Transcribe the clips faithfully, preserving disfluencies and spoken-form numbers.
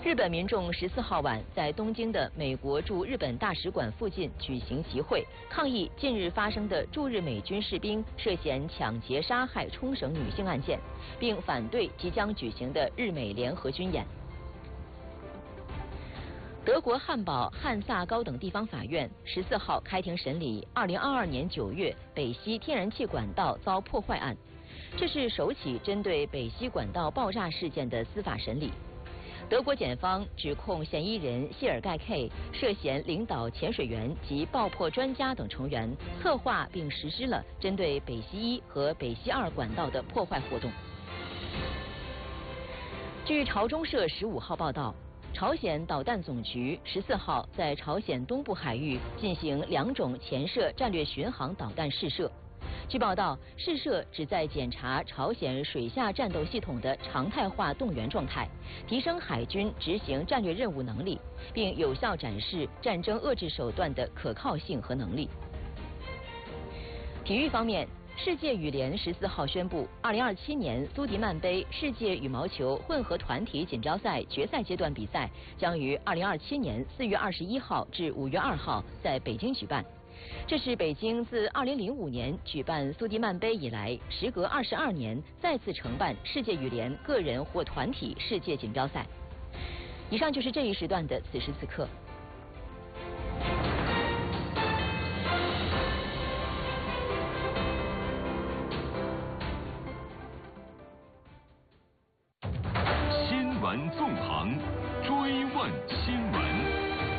日本民众十四号晚在东京的美国驻日本大使馆附近举行集会，抗议近日发生的驻日美军士兵涉嫌抢劫杀害冲绳女性案件，并反对即将举行的日美联合军演。德国汉堡汉萨高等地方法院十四号开庭审理二零二二年九月北溪天然气管道遭破坏案，这是首起针对北溪管道爆炸事件的司法审理。德国检方指控嫌疑人谢尔盖 K 涉嫌领导潜水员及爆破专家等成员，策划并实施了针对北溪一和北溪二管道的破坏活动。据朝中社十五号报道，朝鲜导弹总局十四号在朝鲜东部海域进行两种潜射战略巡航导弹试射。据报道，试射旨在检查朝鲜水下战斗系统的常态化动员状态，提升海军执行战略任务能力，并有效展示战争遏制手段的可靠性和能力。体育方面，世界羽联十四号宣布，二零二七年苏迪曼杯世界羽毛球混合团体锦标赛决赛阶段比赛将于二零二七年四月二十一号至五月二号在北京举办。这是北京自二零零五年举办苏迪曼杯以来，时隔二十二年再次承办世界羽联个人或团体世界锦标赛。以上就是这一时段的此时此刻。 新闻纵横，追问新闻。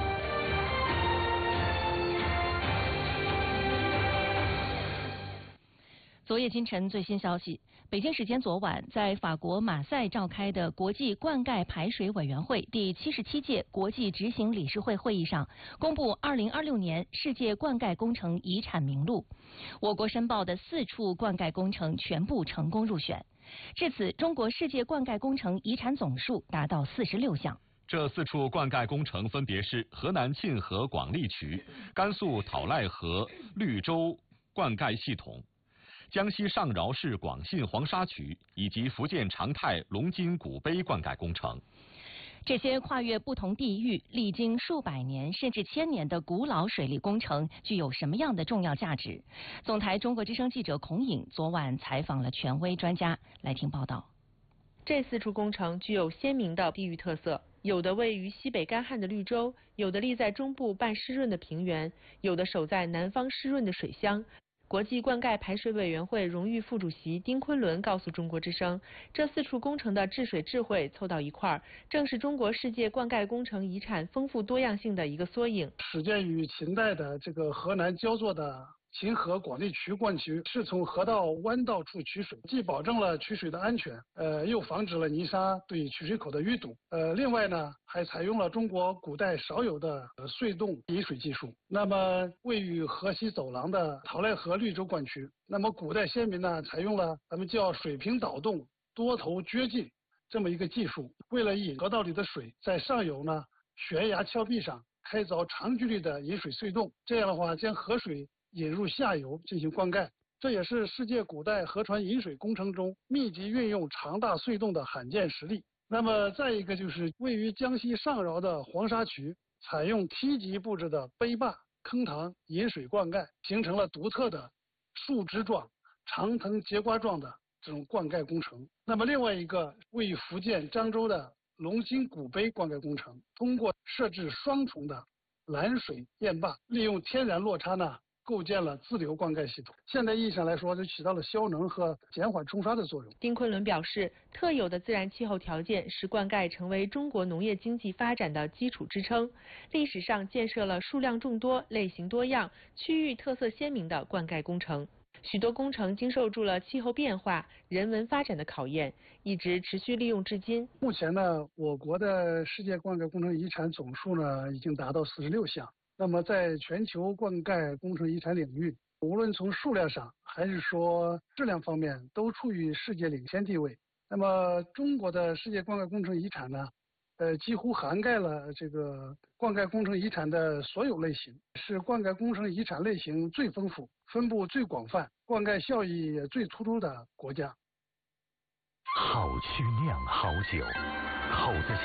昨夜今晨最新消息，北京时间昨晚，在法国马赛召开的国际灌溉排水委员会第七十七届国际执行理事会会议上，公布二零二六年世界灌溉工程遗产名录。我国申报的四处灌溉工程全部成功入选。至此，中国世界灌溉工程遗产总数达到四十六项。 这四处灌溉工程分别是河南沁河广利渠、甘肃讨赖河绿洲灌溉系统、江西上饶市广信黄沙渠以及福建长泰龙津古碑灌溉工程。 这些跨越不同地域、历经数百年甚至千年的古老水利工程具有什么样的重要价值？总台中国之声记者孔颖昨晚采访了权威专家，来听报道。 这四处工程具有鲜明的地域特色，有的位于西北干旱的绿洲，有的立在中部半湿润的平原，有的守在南方湿润的水乡。国际灌溉排水委员会荣誉副主席丁昆仑告诉中国之声，这四处工程的治水智慧凑到一块儿，正是中国世界灌溉工程遗产丰富多样性的一个缩影。 始建于秦代的这个河南焦作的秦河广利渠灌渠，是从河道弯道处取水，既保证了取水的安全，呃，又防止了泥沙对取水口的淤堵。呃，另外呢，还采用了中国古代少有的呃隧洞引水技术。那么，位于河西走廊的讨赖河绿洲灌渠，那么古代先民呢，采用了咱们叫水平导洞、多头掘进这么一个技术，为了引河道里的水，在上游呢悬崖峭壁上开凿长距离的引水隧洞，这样的话将河水引入下游进行灌溉，这也是世界古代河船引水工程中密集运用长大隧洞的罕见实例。那么再一个就是位于江西上饶的黄沙渠，采用梯级布置的碑坝坑塘引水灌溉，形成了独特的树枝状、长藤节瓜状的这种灌溉工程。那么另外一个位于福建漳州的龙津古碑灌溉工程，通过设置双重的拦水堰坝，利用天然落差呢，构建了自流灌溉系统。现代意义上来说，就起到了消能和减缓冲刷的作用。 丁昆仑表示，特有的自然气候条件使灌溉成为中国农业经济发展的基础支撑。历史上建设了数量众多、类型多样、区域特色鲜明的灌溉工程。许多工程经受住了气候变化、人文发展的考验，一直持续利用至今。 目前呢，我国的世界灌溉工程遗产总数呢，已经达到四十六项。那么在全球灌溉工程遗产领域，无论从数量上还是说质量方面，都处于世界领先地位。那么中国的世界灌溉工程遗产呢，呃，几乎涵盖了这个灌溉工程遗产的所有类型，是灌溉工程遗产类型最丰富、分布最广泛、灌溉效益也最突出的国家。 好曲酿好酒，口子窖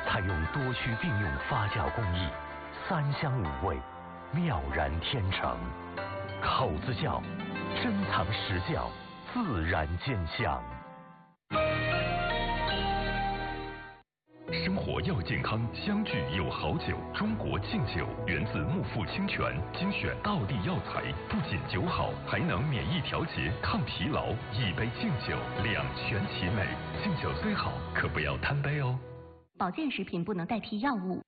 采用多区并用发酵工艺，三香五味，妙然天成。口子窖，珍藏实窖，自然见香。 生活要健康，相聚有好酒。中国敬酒源自木富清泉，精选道地药材，不仅酒好，还能免疫调节、抗疲劳。一杯敬酒，两全其美。敬酒虽好，可不要贪杯哦。 保健食品不能代替药物。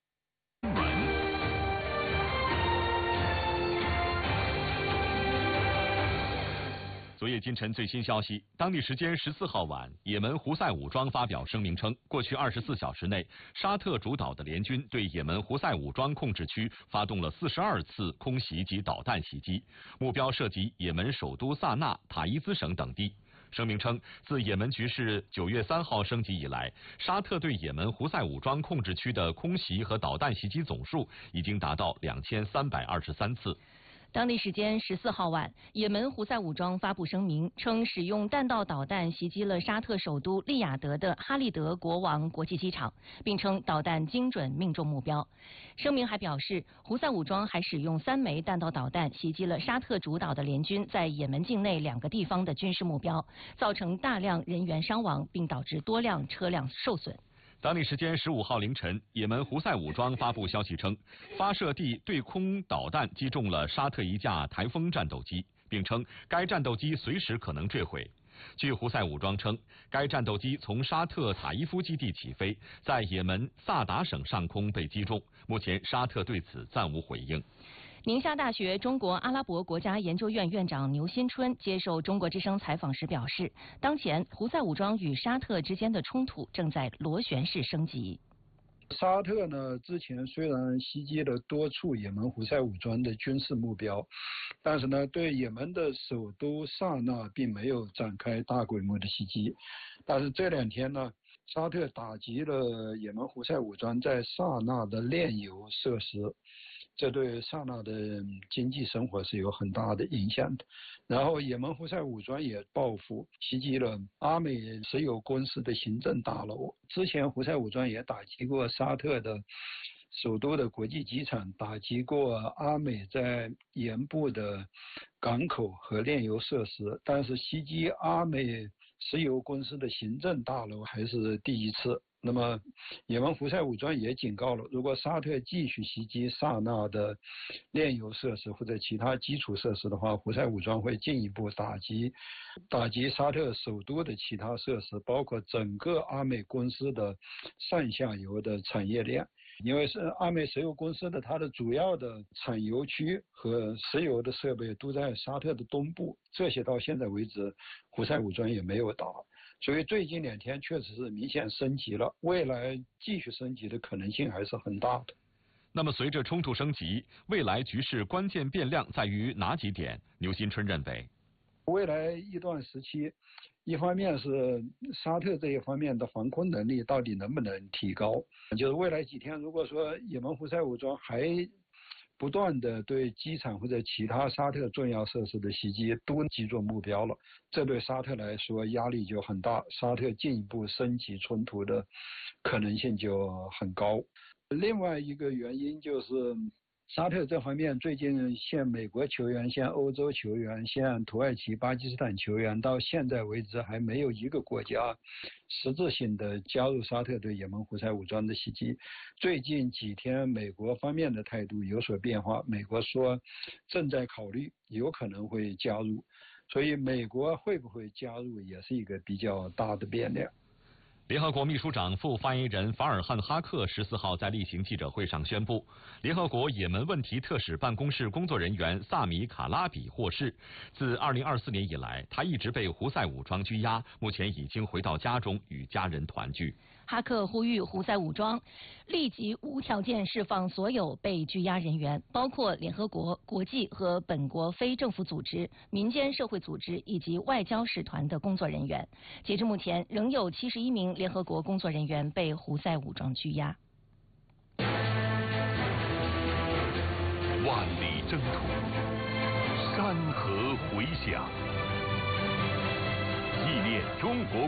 昨夜今晨最新消息，当地时间十四号晚，也门胡塞武装发表声明称，过去二十四小时内，沙特主导的联军对也门胡塞武装控制区发动了四十二次空袭及导弹袭击，目标涉及也门首都萨那、塔伊兹省等地。声明称，自也门局势九月三号升级以来，沙特对也门胡塞武装控制区的空袭和导弹袭击总数已经达到两千三百二十三次。 当地时间十四号晚，也门胡塞武装发布声明称，使用弹道导弹袭击了沙特首都利雅得的哈利德国王国际机场，并称导弹精准命中目标。声明还表示，胡塞武装还使用三枚弹道导弹袭击了沙特主导的联军在也门境内两个地方的军事目标，造成大量人员伤亡，并导致多辆车辆受损。 当地时间十五号凌晨，也门胡塞武装发布消息称，发射地对空导弹击中了沙特一架台风战斗机，并称该战斗机随时可能坠毁。据胡塞武装称，该战斗机从沙特塔伊夫基地起飞，在也门萨达省上空被击中。目前沙特对此暂无回应。 宁夏大学中国阿拉伯国家研究院院长牛新春接受中国之声采访时表示，当前胡塞武装与沙特之间的冲突正在螺旋式升级。 沙特呢，之前虽然袭击了多处也门胡塞武装的军事目标，但是呢，对也门的首都萨那并没有展开大规模的袭击。但是这两天呢，沙特打击了也门胡塞武装在萨那的炼油设施，这对萨那的经济生活是有很大的影响的。然后也门胡塞武装也报复袭击了阿美石油公司的行政大楼。之前胡塞武装也打击过沙特的首都的国际机场，打击过阿美在盐部的港口和炼油设施，但是袭击阿美石油公司的行政大楼还是第一次。那么也门胡塞武装也警告了，如果沙特继续袭击萨那的炼油设施或者其他基础设施的话，胡塞武装会进一步打击打击沙特首都的其他设施，包括整个阿美公司的上下游的产业链。因为是阿美石油公司的它的主要的产油区和石油的设备都在沙特的东部，这些到现在为止胡塞武装也没有打。所以最近两天确实是明显升级了，未来继续升级的可能性还是很大的。 那么随着冲突升级，未来局势关键变量在于哪几点？牛新春认为， 未来一段时期，一方面是沙特这一方面的防空能力到底能不能提高，就是未来几天如果说也门胡塞武装还不断的对机场或者其他沙特重要设施的袭击都击中目标了，这对沙特来说压力就很大，沙特进一步升级冲突的可能性就很高。另外一个原因就是沙特这方面最近像美国球员、像欧洲球员、像土耳其、巴基斯坦球员，到现在为止还没有一个国家实质性的加入沙特对也门胡塞武装的袭击。最近几天美国方面的态度有所变化，美国说正在考虑，有可能会加入，所以美国会不会加入也是一个比较大的变量。 联合国秘书长副发言人法尔汉哈克十四号在例行记者会上宣布，联合国也门问题特使办公室工作人员萨米卡拉比获释。自二零二四年以来，他一直被胡塞武装拘押，目前已经回到家中与家人团聚。 哈克呼吁胡塞武装立即无条件释放所有被拘押人员，包括联合国、国际和本国非政府组织、民间社会组织以及外交使团的工作人员。截至目前，仍有七十一名联合国工作人员被胡塞武装拘押。 万里征途，山河回响，纪念中国